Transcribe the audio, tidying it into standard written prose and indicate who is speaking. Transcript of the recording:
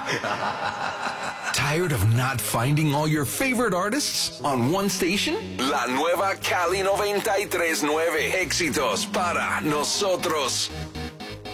Speaker 1: Tired of not finding all your favorite artists on one station? La nueva Cali 93.9. Éxitos para nosotros.